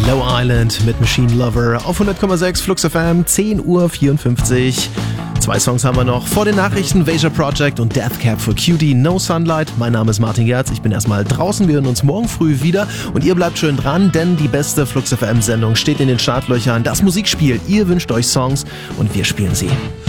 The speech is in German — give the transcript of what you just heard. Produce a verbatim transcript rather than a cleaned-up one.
Low Island mit Machine Lover auf hundert Komma sechs Flux F M, zehn Uhr vierundfünfzig. Zwei Songs haben wir noch vor den Nachrichten, Veja Project und Deathcap for Cutie, No Sunlight. Mein Name ist Martin Gerz, ich bin erstmal draußen, wir hören uns morgen früh wieder und ihr bleibt schön dran, denn die beste Flux F M Sendung steht in den Startlöchern, das Musikspiel. Ihr wünscht euch Songs und wir spielen sie.